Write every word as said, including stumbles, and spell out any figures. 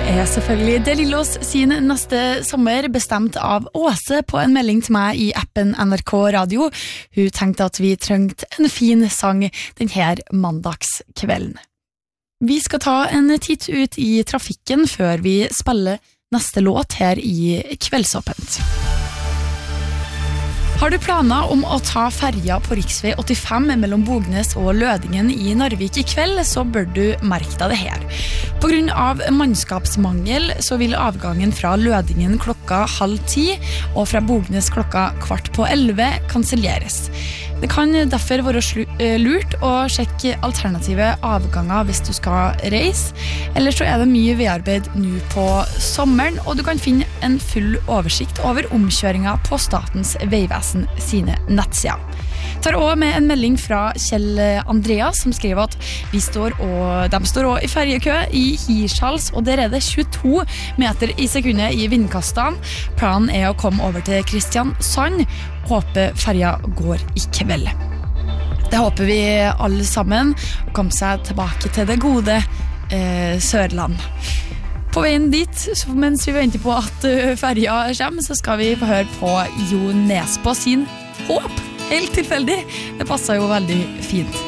er selvfølgelig De Lillos sin neste sommer, bestemt av Åse på en melding til meg i appen N R K Radio. Hun tenkte at vi trengte en fin sang denne mandagskvelden. Vi skal ta en titt ut i trafikken før vi spiller neste låt her i Kveldsåpent. Har du planer om å ta ferja på riksvei åttifem mellom Bognes og Lødingen i Narvik i kveld, så bør du merke deg det her. På grunn av mannskapsmangel så vil avgangen fra Lødingen klokka halv ti og fra Bognes klokka kvart på elleve kanselleres. Det kan derfor være lurt å sjekke alternative avganger hvis du skal reise, eller så er det mye vedarbeid nå på sommeren, og du kan finne en full oversikt over omkjøringer på Statens vegvesen sine nettsider. Tar også med en melding fra Kjell Andreas som skriver at vi står og, de står også i ferjekø i Hirshals, og der er det tjueto meter i sekundet i vindkastene. Planen er å komme over til Kristiansand. Håper ferja går i kveld. Det håper vi alle sammen, å komme seg tilbake til det gode eh, Sørland. På veien dit, mens vi venter på at ferja kommer, så skal vi få høre på Jo Nesbø sin Håp. Helt tilfeldig. Det passer jo veldig fint.